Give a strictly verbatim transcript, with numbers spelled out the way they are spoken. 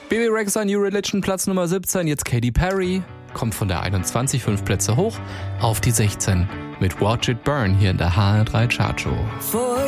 Bebe Rexha, New Religion, Platz Nummer siebzehn. Jetzt Katy Perry, kommt von der einundzwanzig fünf Plätze hoch auf die sechzehn mit Watch It Burn hier in der H R drei Chartshow.